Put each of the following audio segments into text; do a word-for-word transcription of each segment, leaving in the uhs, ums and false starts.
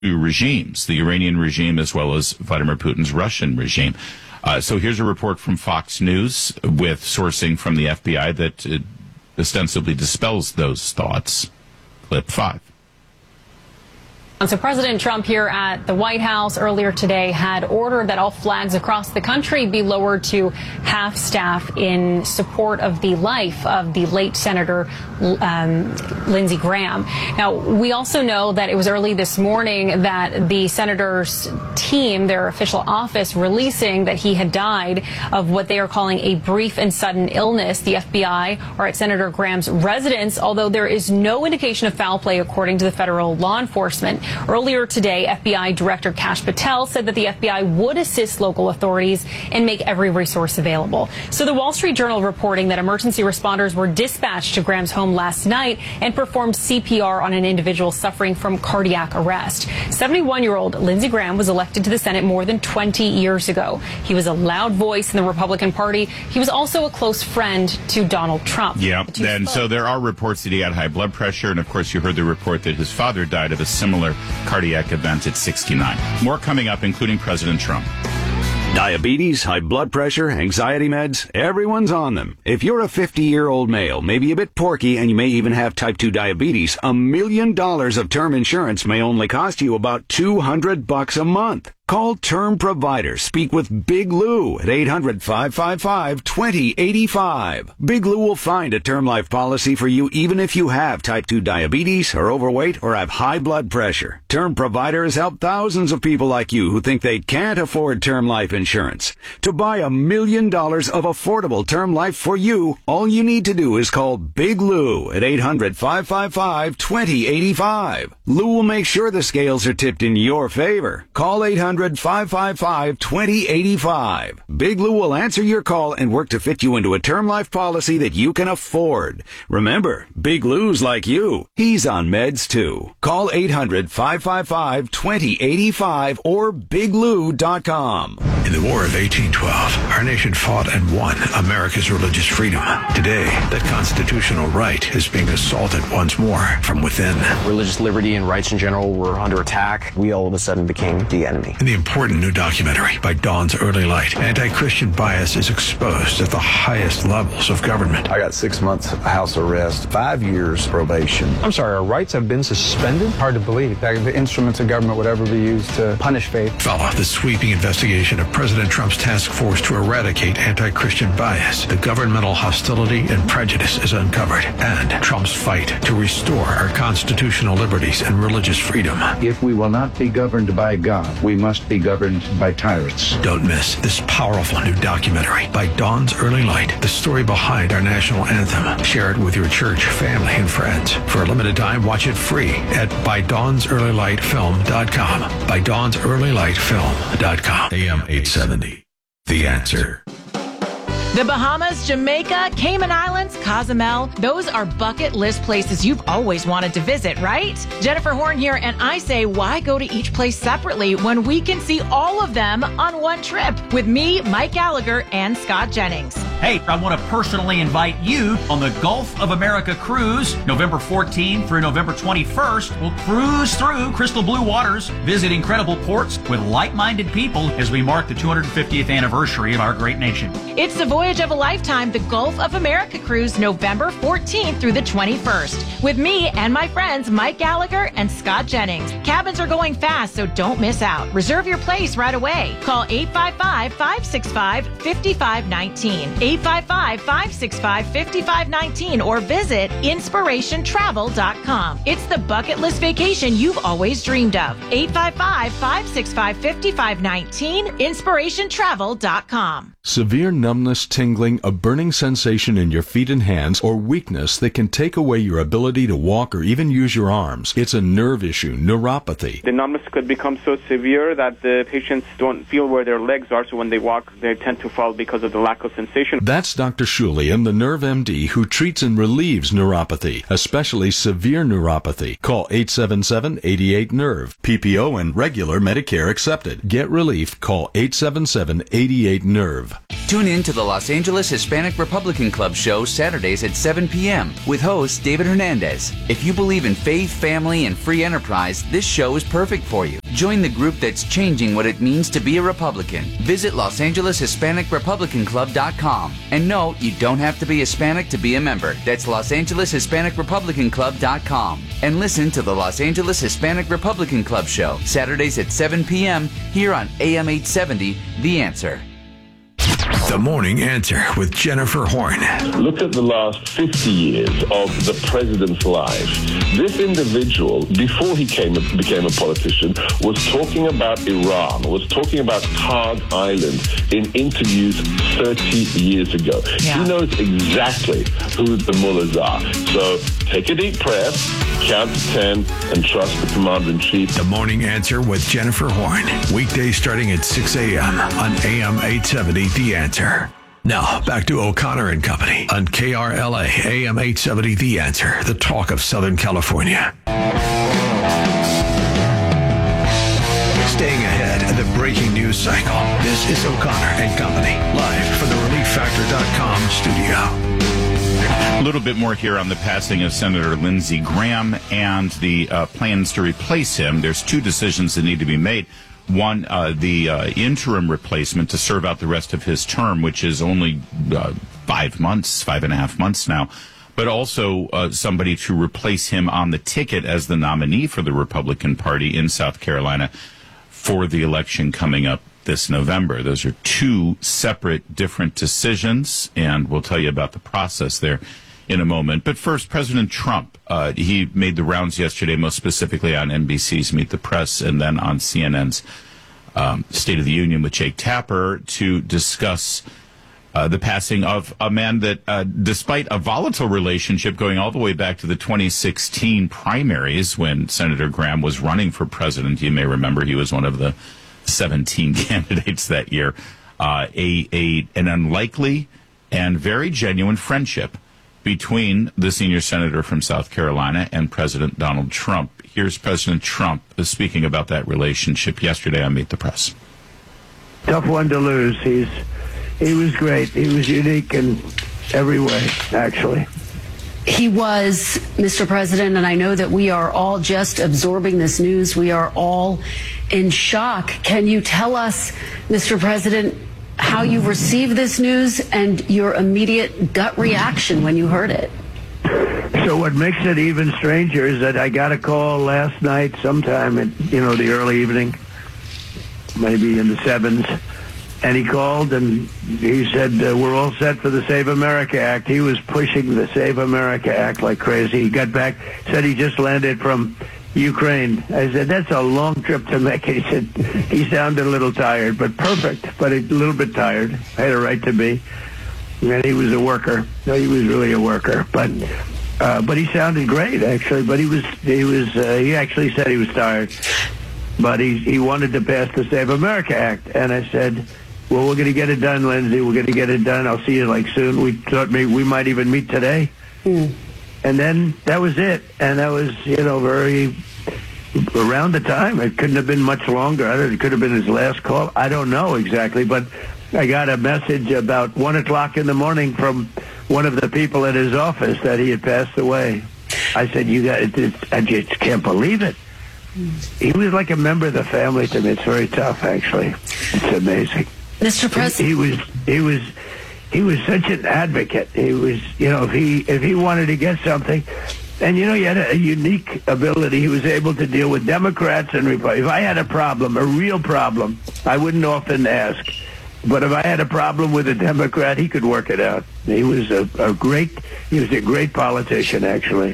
regimes, the Iranian regime as well as Vladimir Putin's Russian regime. Uh, so here's a report from Fox News with sourcing from the F B I that uh, ostensibly dispels those thoughts. Clip five. So President Trump here at the White House earlier today had ordered that all flags across the country be lowered to half staff in support of the life of the late Senator um, Lindsey Graham. Now, we also know that it was early this morning that the senator's team, their official office, releasing that he had died of what they are calling a brief and sudden illness. The F B I are at Senator Graham's residence, although there is no indication of foul play according to the federal law enforcement. Earlier today, F B I Director Kash Patel said that the F B I would assist local authorities and make every resource available. So the Wall Street Journal reporting that emergency responders were dispatched to Graham's home last night and performed C P R on an individual suffering from cardiac arrest. seventy-one-year-old Lindsey Graham was elected to the Senate more than twenty years ago. He was a loud voice in the Republican Party. He was also a close friend to Donald Trump. Yeah, and so there are reports that he had high blood pressure, and of course you heard the report that his father died of a similar cardiac event at sixty-nine. More coming up, including President Trump. Diabetes, high blood pressure, anxiety meds, everyone's on them. If you're a fifty-year-old male, maybe a bit porky, and you may even have type two diabetes, a million dollars of term insurance may only cost you about two hundred bucks a month. Call Term Provider. Speak with Big Lou at eight hundred, five five five, two zero eight five. Big Lou will find a term life policy for you even if you have type two diabetes, are overweight, or have high blood pressure. Term Provider has helped thousands of people like you who think they can't afford term life insurance. To buy a million dollars of affordable term life for you, all you need to do is call Big Lou at eight hundred, five five five, two zero eight five. Lou will make sure the scales are tipped in your favor. Call eight hundred, five five five, two zero eight five. Big Lou will answer your call and work to fit you into a term life policy that you can afford. Remember, Big Lou's like you. He's on meds too. Call eight hundred, five five five, two zero eight five or big lou dot com. In the War of eighteen twelve, our nation fought and won America's religious freedom. Today, that constitutional right is being assaulted once more from within. Religious liberty and rights in general were under attack. We all of a sudden became the enemy. In the important new documentary by Dawn's Early Light, anti-Christian bias is exposed at the highest levels of government. I got six months house arrest, five years probation. I'm sorry, our rights have been suspended? Hard to believe that the instruments of government would ever be used to punish faith. Follow the sweeping investigation of President Trump's task force to eradicate anti-Christian bias. The governmental hostility and prejudice is uncovered, and Trump's fight to restore our constitutional liberties and religious freedom. If we will not be governed by God, we must be governed by tyrants. Don't miss this powerful new documentary by Dawn's Early Light, the story behind our national anthem. Share it with your church, family, and friends. For a limited time, watch it free at by dawns early light film dot com. by dawns early light film dot com. A M eight seventy. The Answer. The Bahamas, Jamaica, Cayman Islands, Cozumel, those are bucket list places you've always wanted to visit, right? Jennifer Horn here, and I say, why go to each place separately when we can see all of them on one trip with me, Mike Gallagher, and Scott Jennings? Hey, I want to personally invite you on the Gulf of America cruise, November fourteenth through November twenty-first. We'll cruise through crystal blue waters, visit incredible ports with like-minded people as we mark the two hundred fiftieth anniversary of our great nation. It's the voyage of a lifetime, the Gulf of America cruise, November fourteenth through the twenty-first, with me and my friends Mike Gallagher and Scott Jennings. Cabins are going fast, so don't miss out. Reserve your place right away. Call eight five five, five six five, five five one nine, eight five five, five six five, five five one nine, or visit inspiration travel dot com. It's the bucket list vacation you've always dreamed of. eight five five, five six five, five five one nine, inspiration travel dot com. Severe numbness, tingling, a burning sensation in your feet and hands, or weakness that can take away your ability to walk or even use your arms. It's a nerve issue, neuropathy. The numbness could become so severe that the patients don't feel where their legs are, so when they walk, they tend to fall because of the lack of sensation. That's Doctor Shulian, the Nerve M D, who treats and relieves neuropathy, especially severe neuropathy. Call eight seven seven, eight eight, nerve. P P O and regular Medicare accepted. Get relief. Call eight seven seven, eight eight, nerve. Tune in to the Los Angeles Hispanic Republican Club show Saturdays at seven p.m. with host David Hernandez. If you believe in faith, family, and free enterprise, this show is perfect for you. Join the group that's changing what it means to be a Republican. Visit Los Angeles Hispanic Republican Club dot com. And no, you don't have to be Hispanic to be a member. That's Los Angeles Hispanic Republican Club dot com. And listen to the Los Angeles Hispanic Republican Club show Saturdays at seven p.m. here on A M eight seventy, The Answer. The Morning Answer with Jennifer Horn. Look at the last fifty years of the president's life. This individual, before he came became a politician, was talking about Iran, was talking about Kharg Island in interviews thirty years ago. Yeah. He knows exactly who the mullahs are. So take a deep breath, count to ten, and trust the commander-in-chief. The Morning Answer with Jennifer Horn. Weekdays starting at six a.m. on A M eight seventy, The Answer. Now, back to O'Connor and Company on K R L A, A M eight seventy, The Answer, the talk of Southern California. Staying ahead of the breaking news cycle, this is O'Connor and Company, live from the relief factor dot com studio. A little bit more here on the passing of Senator Lindsey Graham and the uh, plans to replace him. There's two decisions that need to be made. One, uh, the uh, interim replacement to serve out the rest of his term, which is only uh, five months, five and a half months now, but also uh, somebody to replace him on the ticket as the nominee for the Republican Party in South Carolina for the election coming up this November. Those are two separate, different decisions, and we'll tell you about the process there in a moment. But first, President Trump, uh, he made the rounds yesterday, most specifically on N B C's Meet the Press and then on C N N's um, State of the Union with Jake Tapper to discuss uh, the passing of a man that, uh, despite a volatile relationship going all the way back to the twenty sixteen primaries when Senator Graham was running for president, you may remember he was one of the seventeen candidates that year, uh, a, a an unlikely and very genuine friendship between the senior senator from South Carolina and President Donald Trump. Here's President Trump speaking about that relationship yesterday on Meet the Press. Tough one to lose. He's he was great. He was unique in every way, actually. He was, Mister President, and I know that we are all just absorbing this news. We are all in shock. Can you tell us, Mister President, how you received this news and your immediate gut reaction when you heard it? So what makes it even stranger is that I got a call last night sometime at, you know, the early evening, maybe in the sevens, and he called and he said, uh, we're all set for the Save America Act. He was pushing the Save America Act like crazy. He got back, said he just landed from Ukraine. I said, that's a long trip to make. He said, he sounded a little tired, but perfect, but a little bit tired. I had a right to be. And he was a worker. No, he was really a worker. But uh, but he sounded great, actually. But he was, he was, uh, he actually said he was tired. But he, he wanted to pass the Save America Act. And I said, well, we're going to get it done, Lindsey. We're going to get it done. I'll see you, like, soon. We thought maybe we might even meet today. Mm. And then that was it. And that was, you know, very around the time. It couldn't have been much longer. I don't, it could have been his last call. I don't know exactly. But I got a message about one o'clock in the morning from one of the people at his office that he had passed away. I said, you got it, it, I just can't believe it. He was like a member of the family to me. It's very tough, actually. It's amazing. Mister President. He, he was, he was, he was such an advocate. He was, you know, if he, if he wanted to get something, and you know, he had a, a unique ability. He was able to deal with Democrats and Republicans. If I had a problem, a real problem, I wouldn't often ask. But if I had a problem with a Democrat, he could work it out. He was a, a great, he was a great politician, actually.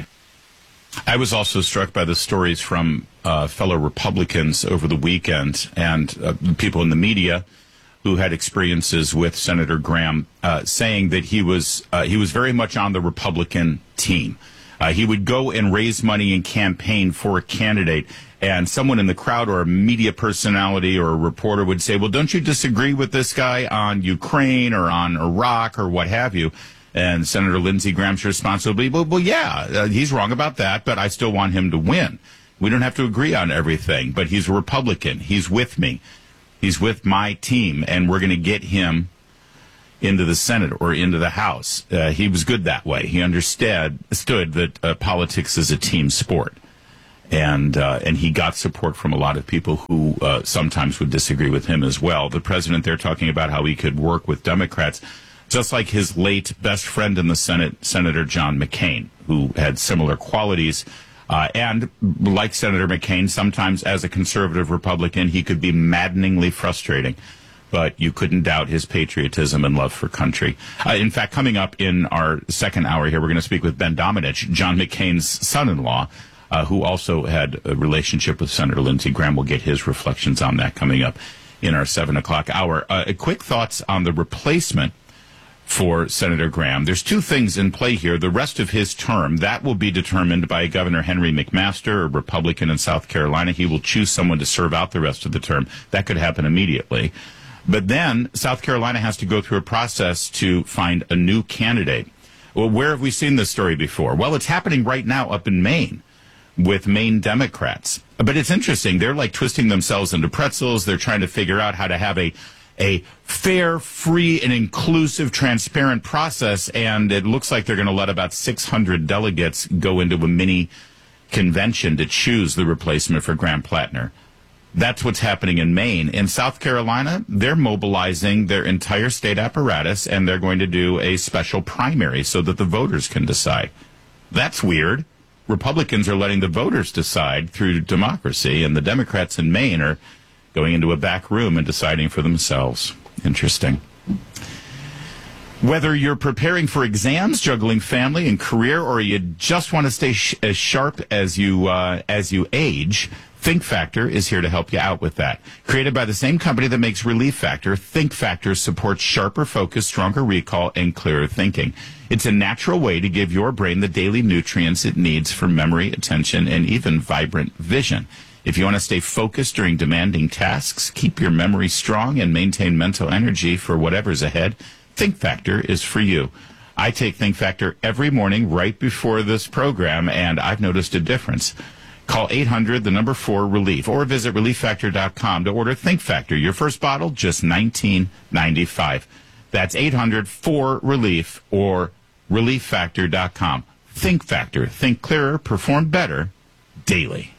I was also struck by the stories from uh, fellow Republicans over the weekend and uh, people in the media who had experiences with Senator Graham uh, saying that he was uh, he was very much on the Republican team. Uh, he would go and raise money and campaign for a candidate, and someone in the crowd or a media personality or a reporter would say, well, don't you disagree with this guy on Ukraine or on Iraq or what have you? And Senator Lindsey Graham's response would be, well, well yeah, uh, he's wrong about that, but I still want him to win. We don't have to agree on everything, but he's a Republican. He's with me. He's with my team, and we're going to get him into the Senate or into the House. Uh, he was good that way. He understood stood that uh, politics is a team sport. And uh, and he got support from a lot of people who uh, sometimes would disagree with him as well. The president there talking about how he could work with Democrats, just like his late best friend in the Senate, Senator John McCain, who had similar qualities. Uh, and like Senator McCain, sometimes as a conservative Republican, he could be maddeningly frustrating. But you couldn't doubt his patriotism and love for country. Uh, in fact, coming up in our second hour here, we're going to speak with Ben Domenech, John McCain's son-in-law, Uh, who also had a relationship with Senator Lindsey Graham. We'll get his reflections on that coming up in our seven o'clock hour. Uh, quick thoughts on the replacement for Senator Graham. There's two things in play here. The rest of his term, that will be determined by Governor Henry McMaster, a Republican in South Carolina. He will choose someone to serve out the rest of the term. That could happen immediately. But then South Carolina has to go through a process to find a new candidate. Well, where have we seen this story before? Well, it's happening right now up in Maine, with Maine Democrats. But it's interesting. They're like twisting themselves into pretzels. They're trying to figure out how to have a a fair, free, and inclusive, transparent process. And it looks like they're going to let about six hundred delegates go into a mini convention to choose the replacement for Graham Plattner. That's what's happening in Maine. In South Carolina, they're mobilizing their entire state apparatus, and they're going to do a special primary so that the voters can decide. That's weird. Republicans are letting the voters decide through democracy, and the Democrats in Maine are going into a back room and deciding for themselves. Interesting. Whether you're preparing for exams, juggling family and career, or you just want to stay sh- as sharp as you uh, as you age, Think Factor is here to help you out with that. Created by the same company that makes Relief Factor, Think Factor supports sharper focus, stronger recall, and clearer thinking. It's a natural way to give your brain the daily nutrients it needs for memory, attention, and even vibrant vision. If you want to stay focused during demanding tasks, keep your memory strong, and maintain mental energy for whatever's ahead, Think Factor is for you. I take Think Factor every morning right before this program, and I've noticed a difference. Call eight hundred, the number four, relief, or visit relief factor dot com to order Think Factor. Your first bottle, just nineteen ninety-five. That's eight hundred, four, relief, or relief factor dot com. Think Factor. Think clearer, perform better, daily.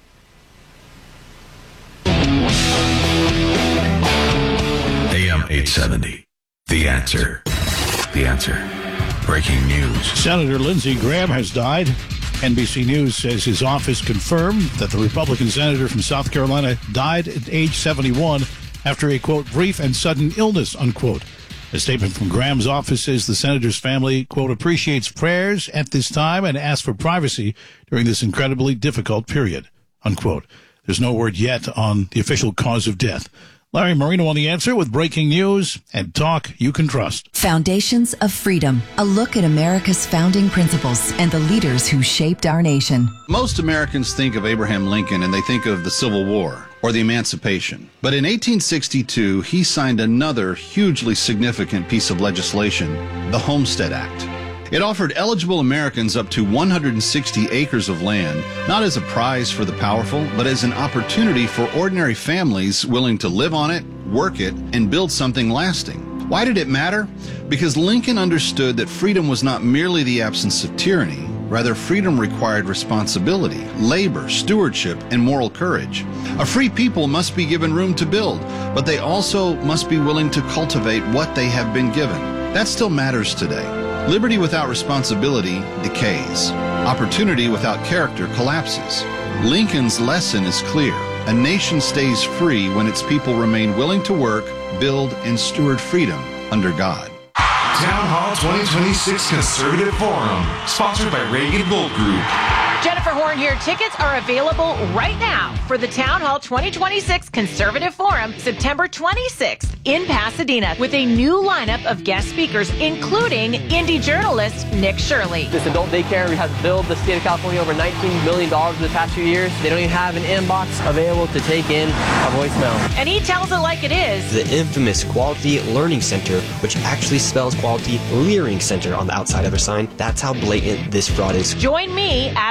A M eight seventy. The Answer. The Answer. Breaking news. Senator Lindsey Graham has died. N B C News says his office confirmed that the Republican senator from South Carolina died at age seventy-one after a, quote, brief and sudden illness, unquote. A statement from Graham's office says the senator's family, quote, appreciates prayers at this time and asks for privacy during this incredibly difficult period, unquote. There's no word yet on the official cause of death. Larry Marino on The Answer with breaking news and talk you can trust. Foundations of Freedom, a look at America's founding principles and the leaders who shaped our nation. Most Americans think of Abraham Lincoln and they think of the Civil War or the Emancipation. But in eighteen sixty-two, he signed another hugely significant piece of legislation, the Homestead Act. It offered eligible Americans up to one hundred sixty acres of land, not as a prize for the powerful, but as an opportunity for ordinary families willing to live on it, work it, and build something lasting. Why did it matter? Because Lincoln understood that freedom was not merely the absence of tyranny. Rather, freedom required responsibility, labor, stewardship, and moral courage. A free people must be given room to build, but they also must be willing to cultivate what they have been given. That still matters today. Liberty without responsibility decays. Opportunity without character collapses. Lincoln's lesson is clear. A nation stays free when its people remain willing to work, build, and steward freedom under God. Town Hall twenty twenty-six Conservative Forum, sponsored by Reagan Gold Group. Jennifer Horn here. Tickets are available right now for the Town Hall twenty twenty-six Conservative Forum, September twenty-sixth in Pasadena, with a new lineup of guest speakers, including indie journalist Nick Shirley. This adult daycare has billed the state of California over nineteen million dollars in the past few years. They don't even have an inbox available to take in a voicemail. And he tells it like it is. The infamous Quality Learning Center, which actually spells Quality Leering Center on the outside of their sign. That's how blatant this fraud is. Join me, Adam Carolla,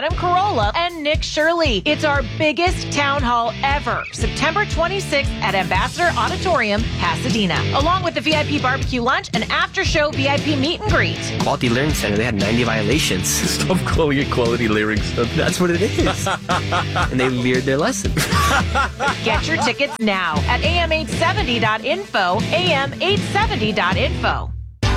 Spagnola and Nick Shirley. It's our biggest town hall ever, September twenty-sixth at Ambassador Auditorium, Pasadena, along with the V I P barbecue lunch and after-show V I P meet and greet. Quality Learning Center, they had ninety violations. Stop calling it Quality Learning Center. That's what it is. And they leered their lesson. Get your tickets now at A M eight seventy dot info, A M eight seventy dot info.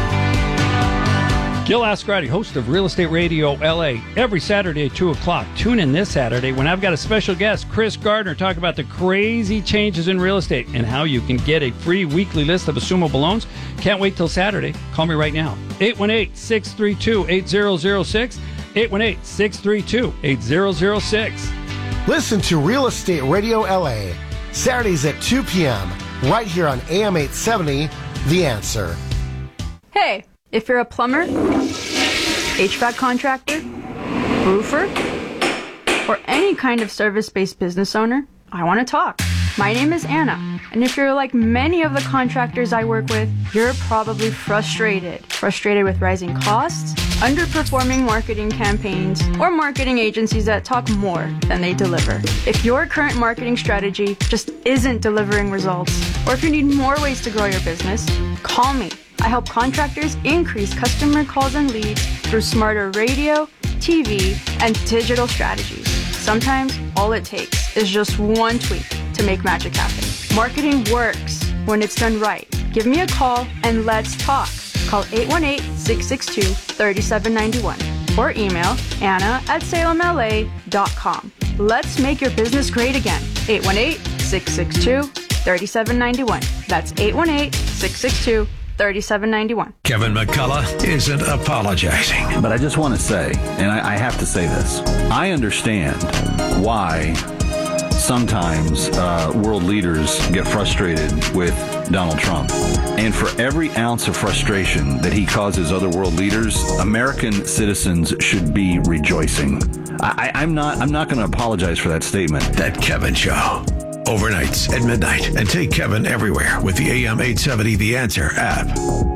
Gil Ascarati, host of Real Estate Radio L A, every Saturday at two o'clock. Tune in this Saturday when I've got a special guest, Chris Gardner, talk about the crazy changes in real estate and how you can get a free weekly list of assumable loans. Can't wait till Saturday. Call me right now. eight one eight, six three two, eight zero zero six. eight one eight, six three two, eight zero zero six. Listen to Real Estate Radio L A, Saturdays at two p.m., right here on A M eight seventy, The Answer. Hey, if you're a plumber, H V A C contractor, roofer, or any kind of service-based business owner, I want to talk. My name is Anna, and if you're like many of the contractors I work with, you're probably frustrated. Frustrated with rising costs, underperforming marketing campaigns, or marketing agencies that talk more than they deliver. If your current marketing strategy just isn't delivering results, or if you need more ways to grow your business, call me. I help contractors increase customer calls and leads through smarter radio, T V, and digital strategies. Sometimes all it takes is just one tweak to make magic happen. Marketing works when it's done right. Give me a call and let's talk. Call eight one eight, six six two, three seven nine one or email Anna at salem L A dot com. Let's make your business great again. eight one eight, six six two, three seven nine one. That's eight one eight, six six two, three seven nine one. Kevin McCullough isn't apologizing. But I just want to say, and I, I have to say this, I understand why sometimes uh, world leaders get frustrated with Donald Trump. And for every ounce of frustration that he causes other world leaders, American citizens should be rejoicing. I, I, I'm not, I'm not going to apologize for that statement. That Kevin Show. Overnights at midnight. And take Kevin everywhere with the A M eight seventy The Answer app.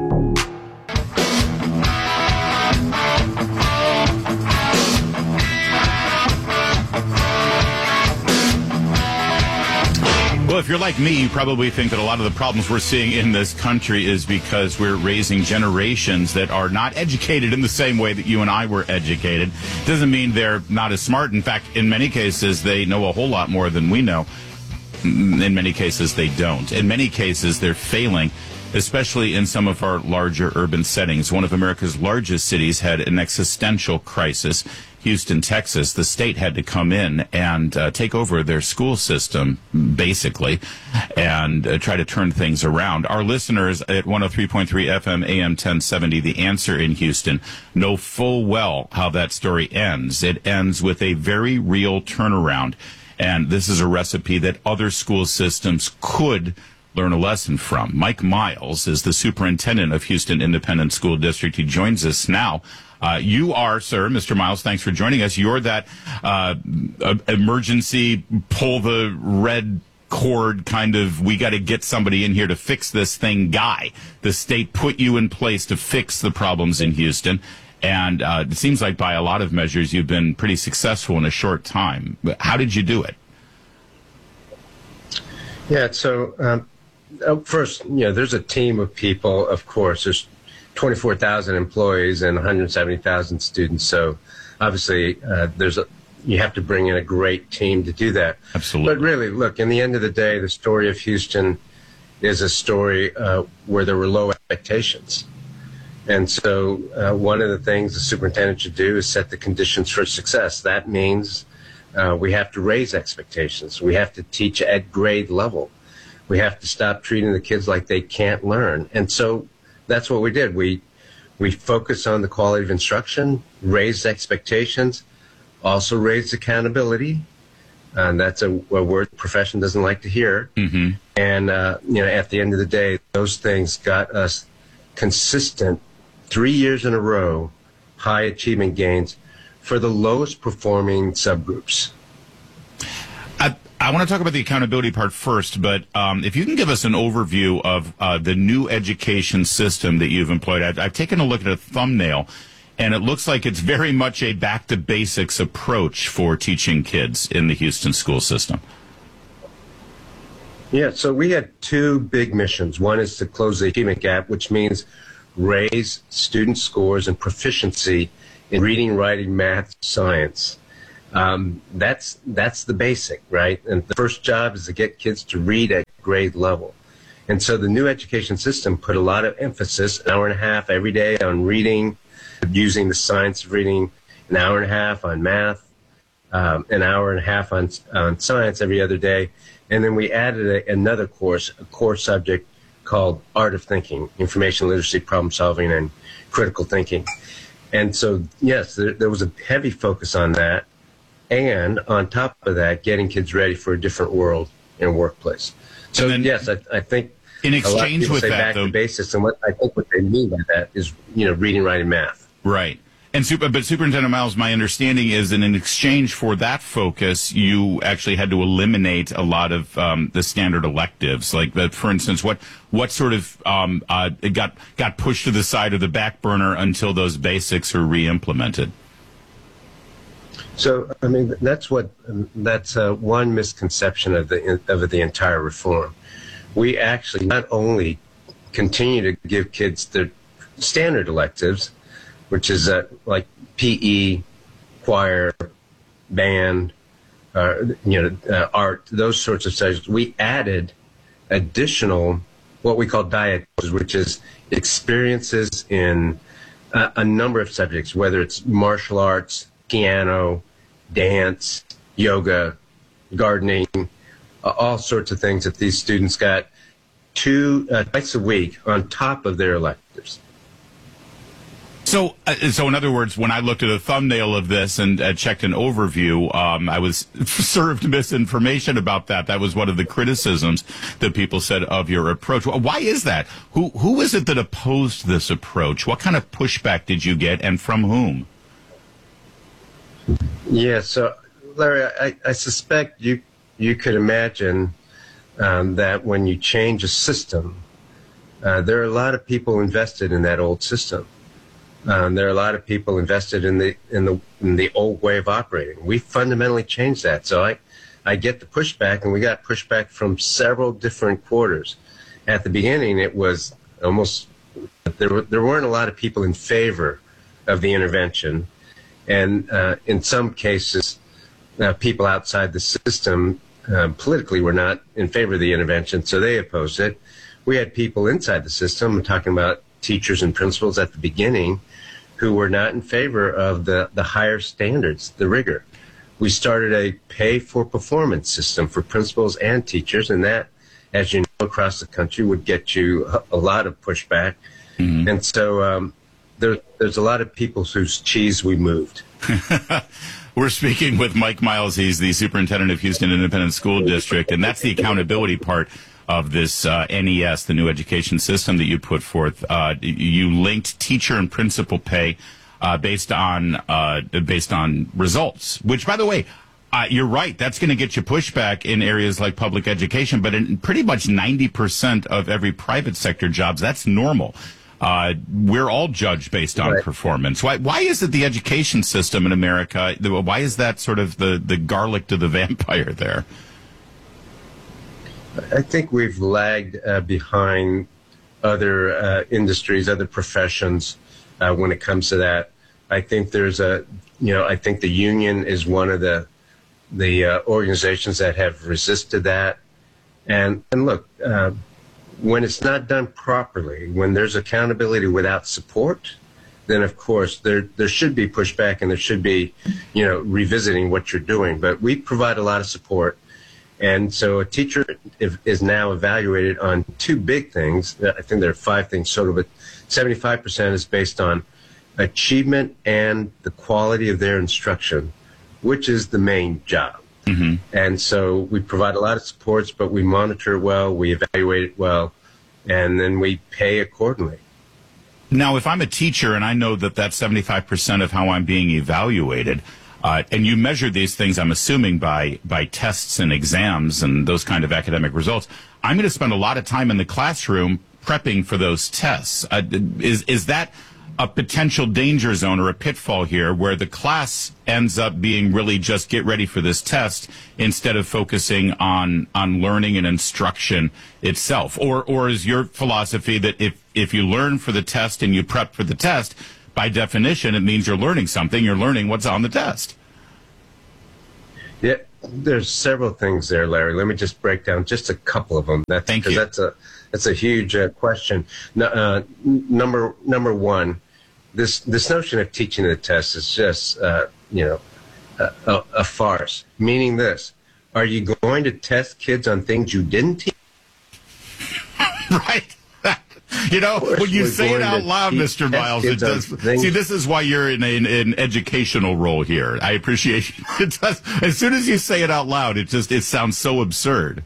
Well, if you're like me, you probably think that a lot of the problems we're seeing in this country is because we're raising generations that are not educated in the same way that you and I were educated. Doesn't mean they're not as smart. In fact, in many cases, they know a whole lot more than we know. In many cases, they don't. In many cases, they're failing, especially in some of our larger urban settings. One of America's largest cities had an existential crisis. Houston, Texas, the state had to come in and uh, take over their school system, basically, and uh, try to turn things around. Our listeners at one oh three point three F M, A M ten seventy, The Answer in Houston, know full well how that story ends. It ends with a very real turnaround. And this is a recipe that other school systems could learn a lesson from. Mike Miles is the superintendent of Houston Independent School District. He joins us now. Uh, you are, sir, Mister Miles, thanks for joining us. You're that uh, emergency, pull the red cord kind of, we got to get somebody in here to fix this thing guy. The state put you in place to fix the problems in Houston. And uh, it seems like by a lot of measures, you've been pretty successful in a short time. How did you do it? Yeah, so um, first, you know, there's a team of people, of course. There's twenty-four thousand employees and one hundred seventy thousand students. So obviously, uh, there's a, you have to bring in a great team to do that. Absolutely. But really, look, in the end of the day, the story of Houston is a story uh, where there were low expectations. And so uh, one of the things the superintendent should do is set the conditions for success. That means uh, we have to raise expectations. We have to teach at grade level. We have to stop treating the kids like they can't learn. And so that's what we did. We we focused on the quality of instruction, raised expectations, also raised accountability. And that's a, a word the profession doesn't like to hear. Mm-hmm. And, uh, you know, at the end of the day, those things got us consistent three years in a row, high achievement gains for the lowest performing subgroups. I, I want to talk about the accountability part first, but um, if you can give us an overview of uh, the new education system that you've employed. I've, I've taken a look at a thumbnail, And it looks like it's very much a back-to-basics approach for teaching kids in the Houston school system. Yeah, so we had two big missions. One is to close the achievement gap, which means raise student scores and proficiency in reading, writing, math, science. Um, that's that's the basic, right? And the first job is to get kids to read at grade level. And so the new education system put a lot of emphasis, an hour and a half every day on reading, using the science of reading, an hour and a half on math, um, an hour and a half on, on science every other day. And then we added a, another course, a core subject called Art of Thinking, Information Literacy, Problem Solving, and Critical Thinking. And so, yes, there, there was a heavy focus on that. And on top of that, getting kids ready for a different world in a workplace. So, then, yes, I, I think in exchange a lot of people with say that, back though, to basics, and what I think what they mean by that is, you know, reading, writing, math. Right. And super, but Superintendent Miles, my understanding is that in exchange for that focus, you actually had to eliminate a lot of um, the standard electives. Like, that, for instance, what what sort of um, uh, it got got pushed to the side of the back burner until those basics are re-implemented? So, I mean, that's what that's uh, one misconception of the of the entire reform. We actually not only continue to give kids the standard electives, which is uh, like P E, choir, band, uh, you know, uh, art, those sorts of subjects. We added additional, what we call diet, which is experiences in uh, a number of subjects, whether it's martial arts, piano, dance, yoga, gardening, uh, all sorts of things that these students got two uh, twice a week on top of their electives. So, uh, so in other words, when I looked at a thumbnail of this and uh, checked an overview, um, I was served misinformation about that. That was one of the criticisms that people said of your approach. Why is that? Who who is it that opposed this approach? What kind of pushback did you get, and from whom? Yeah, so Larry, I, I suspect you you could imagine um, that when you change a system, uh, there are a lot of people invested in that old system. Um, there are a lot of people invested in the in the in the old way of operating. We fundamentally changed that. So I, I get the pushback, and we got pushback from several different quarters. At the beginning, it was almost there were, there weren't a lot of people in favor of the intervention. And uh, in some cases, uh, people outside the system uh, politically were not in favor of the intervention, so they opposed it. We had people inside the system, I'm talking about teachers and principals at the beginning, who were not in favor of the, the higher standards, the rigor. We started a pay-for-performance system for principals and teachers, and that, as you know, across the country would get you a, a lot of pushback. Mm-hmm. And so um, there, there's a lot of people whose cheese we moved. We're speaking with Mike Miles. He's the superintendent of Houston Independent School District, and that's the accountability part of this uh, N E S, the new education system that you put forth. Uh, you linked teacher and principal pay uh, based on uh, based on results, which, by the way, uh, you're right. That's going to get you pushback in areas like public education, but in pretty much ninety percent of every private sector jobs, that's normal. Uh, we're all judged based on right. performance. Why, why is it the education system in America, why is that sort of the, the garlic to the vampire there? I think we've lagged uh, behind other uh, industries, other professions uh, when it comes to that. I think there's a, you know, I think the union is one of the the uh, organizations that have resisted that. And and look, uh, when it's not done properly, when there's accountability without support, then of course there there should be pushback and there should be, you know, revisiting what you're doing. But we provide a lot of support. And so a teacher is now evaluated on two big things. I think there are five things total, but seventy-five percent is based on achievement and the quality of their instruction, which is the main job. Mm-hmm. And so we provide a lot of supports, but we monitor it well, we evaluate it well, and then we pay accordingly. Now, if I'm a teacher and I know that that's seventy-five percent of how I'm being evaluated, Uh, and you measure these things, I'm assuming, by by tests and exams and those kind of academic results, I'm going to spend a lot of time in the classroom prepping for those tests. Uh, is is that a potential danger zone or a pitfall here where the class ends up being really just get ready for this test instead of focusing on on learning and instruction itself? Or or is your philosophy that if, if you learn for the test and you prep for the test, by definition, it means you're learning something, you're learning what's on the test? Yeah, there's several things there, Larry. Let me just break down just a couple of them. That's, Thank you. That's a, that's a huge uh, question. No, uh, number number one, This this notion of teaching the test is just, uh, you know, a, a, a farce. Meaning this: are you going to test kids on things you didn't teach? Right. You know, when you say it out loud, Mister Miles, it does. See, this is why you're in an, an educational role here. I appreciate it. Does, as soon as you say it out loud, it just it sounds so absurd.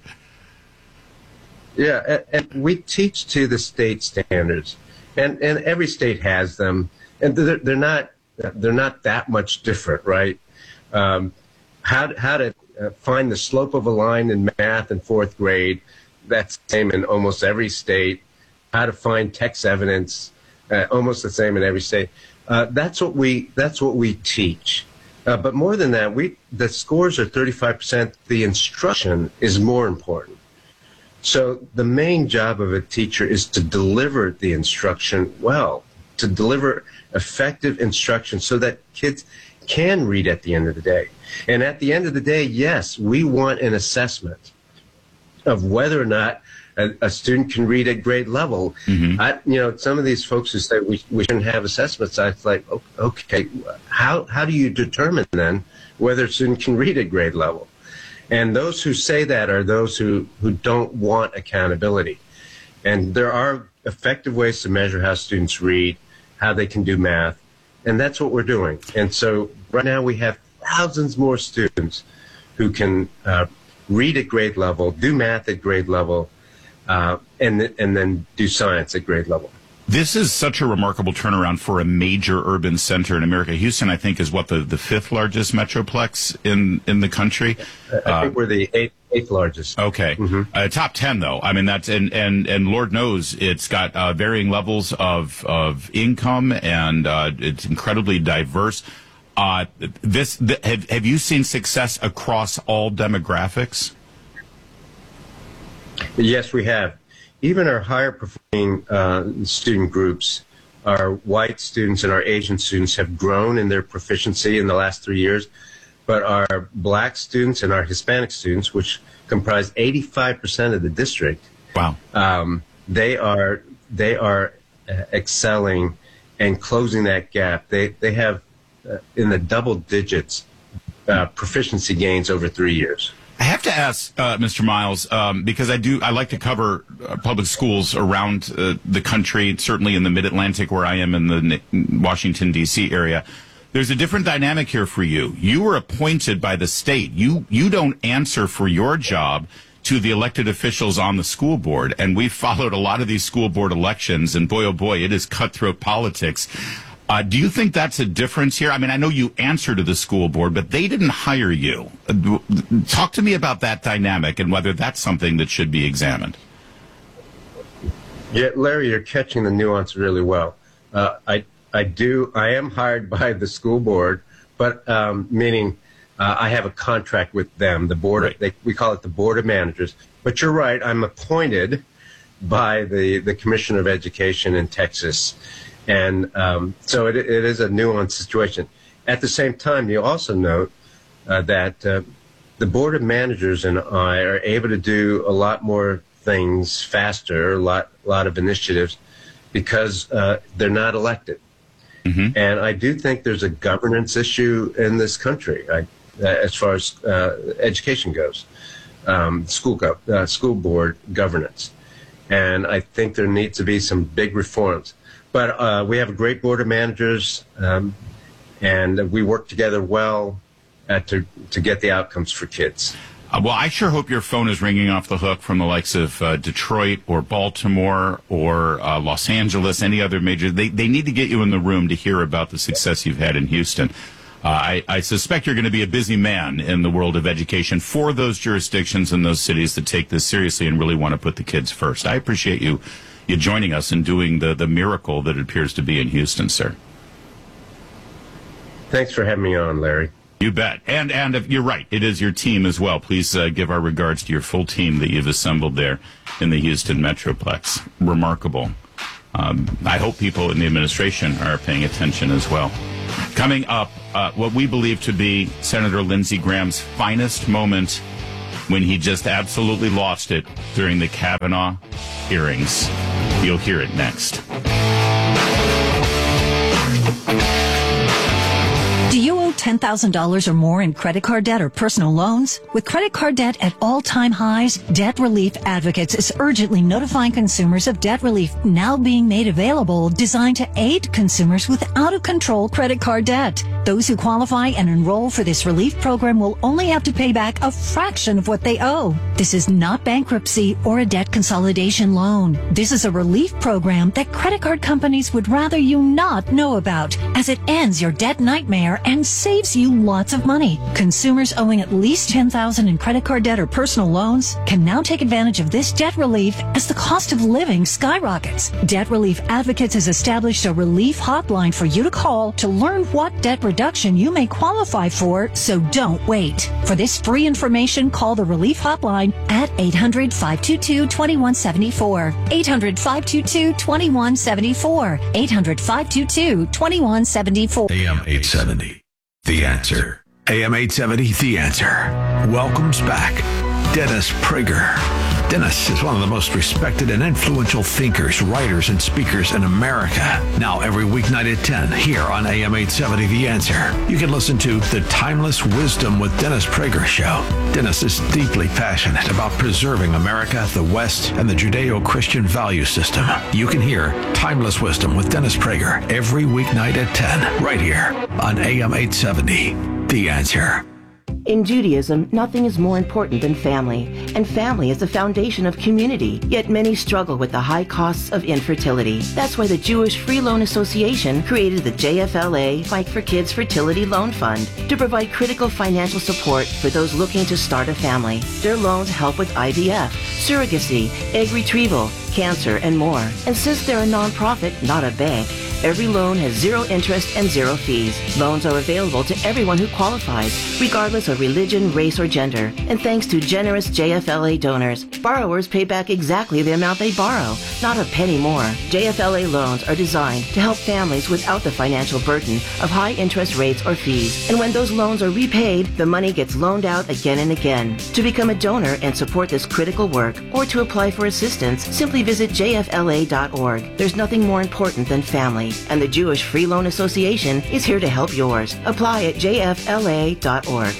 Yeah, and, and we teach to the state standards, and and every state has them. And they're, they're not they're not that much different, right? Um, how how to uh, find the slope of a line in math in fourth grade, that's the same in almost every state. How to find text evidence, uh, almost the same in every state. Uh, that's what we that's what we teach. Uh, but more than that, we the scores are thirty-five percent. The instruction is more important. So the main job of a teacher is to deliver the instruction well, to deliver effective instruction so that kids can read at the end of the day. And at the end of the day, yes, we want an assessment of whether or not a, a student can read at grade level. Mm-hmm. I, you know, some of these folks who say we, we shouldn't have assessments, I was like, okay, how, how do you determine then whether a student can read at grade level? And those who say that are those who, who don't want accountability. And there are effective ways to measure how students read, how they can do math, and that's what we're doing. And so right now we have thousands more students who can uh, read at grade level, do math at grade level, uh, and, th- and then do science at grade level. This is such a remarkable turnaround for a major urban center in America. Houston, I think, is what, the, the fifth largest metroplex in, in the country? I think uh, we're the eighth, eighth largest. Okay. Mm-hmm. Uh, top ten, though. I mean, that's, and, and, and Lord knows it's got uh, varying levels of, of income, and uh, it's incredibly diverse. Uh, this, th- have, have you seen success across all demographics? Yes, we have. Even our higher performing uh, student groups, our white students and our Asian students have grown in their proficiency in the last three years. But our black students and our Hispanic students, which comprise eighty-five percent of the district, wow, um, they are they are uh, excelling and closing that gap. They they have uh, in the double digits uh, proficiency gains over three years. I have to ask, uh, Mister Miles, um, because I do, I like to cover uh, public schools around uh, the country, certainly in the Mid-Atlantic where I am in the Washington, D C area. There's a different dynamic here for you. You were appointed by the state. You, you don't answer for your job to the elected officials on the school board. And we've followed a lot of these school board elections, and boy, oh boy, it is cutthroat politics. Uh, do you think that's a difference here? I mean, I know you answer to the school board, but they didn't hire you. Uh, talk to me about that dynamic and whether that's something that should be examined. Yeah, Larry, you're catching the nuance really well. Uh, I, I do, I am hired by the school board, but um, meaning uh, I have a contract with them, the board. Right. They, we call it the Board of Managers. But you're right, I'm appointed by the, the Commissioner of Education in Texas. And um, so it, it is a nuanced situation. At the same time, you also note uh, that uh, the Board of Managers and I are able to do a lot more things faster, a lot, lot of initiatives, because uh, they're not elected. Mm-hmm. And I do think there's a governance issue in this country I, uh, as far as uh, education goes, um, school, go- uh, school board governance. And I think there needs to be some big reforms. But uh, we have a great board of managers, um, and we work together well uh, to to get the outcomes for kids. Uh, well, I sure hope your phone is ringing off the hook from the likes of uh, Detroit or Baltimore or uh, Los Angeles, any other major. They they need to get you in the room to hear about the success you've had in Houston. Uh, I, I suspect you're going to be a busy man in the world of education for those jurisdictions and those cities that take this seriously and really want to put the kids first. I appreciate you you joining us and doing the, the miracle that it appears to be in Houston, sir. Thanks for having me on, Larry. You bet. And and if you're right, it is your team as well. Please uh, give our regards to your full team that you've assembled there in the Houston Metroplex. Remarkable. Um, I hope people in the administration are paying attention as well. Coming up, uh, what we believe to be Senator Lindsey Graham's finest moment when he just absolutely lost it during the Kavanaugh hearings. You'll hear it next. Do you owe ten thousand dollars or more in credit card debt or personal loans? With credit card debt at all-time highs, Debt Relief Advocates is urgently notifying consumers of debt relief now being made available, designed to aid consumers with out-of-control credit card debt. Those who qualify and enroll for this relief program will only have to pay back a fraction of what they owe. This is not bankruptcy or a debt consolidation loan. This is a relief program that credit card companies would rather you not know about, as it ends your debt nightmare and saves you lots of money. Consumers owing at least ten thousand dollars in credit card debt or personal loans can now take advantage of this debt relief as the cost of living skyrockets. Debt Relief Advocates has established a relief hotline for you to call to learn what debt reduction you may qualify for, so don't wait. For this free information, call the relief hotline at eight hundred, five two two, two one seven four. eight hundred, five two two, two one seven four. eight hundred, five two two, two one seven four. A M eight seventy. The Answer. A M eight seventy, The Answer. Welcomes back Dennis Prager. Dennis is one of the most respected and influential thinkers, writers, and speakers in America. Now, every weeknight at ten, here on A M eight seventy, The Answer, you can listen to The Timeless Wisdom with Dennis Prager Show. Dennis is deeply passionate about preserving America, the West, and the Judeo-Christian value system. You can hear Timeless Wisdom with Dennis Prager every weeknight at ten, right here on A M eight seventy, The Answer. In Judaism, nothing is more important than family, and family is the foundation of community, yet many struggle with the high costs of infertility. That's why the Jewish Free Loan Association created the J F L A Fight for Kids Fertility Loan Fund to provide critical financial support for those looking to start a family. Their loans help with I V F, surrogacy, egg retrieval, cancer, and more. And since they're a nonprofit, not a bank, every loan has zero interest and zero fees. Loans are available to everyone who qualifies, regardless of religion, race, or gender. And thanks to generous J F L A donors, borrowers pay back exactly the amount they borrow, not a penny more. J F L A loans are designed to help families without the financial burden of high interest rates or fees. And when those loans are repaid, the money gets loaned out again and again. To become a donor and support this critical work, or to apply for assistance, simply visit J F L A dot org. There's nothing more important than family, and the Jewish Free Loan Association is here to help yours. Apply at J F L A dot org.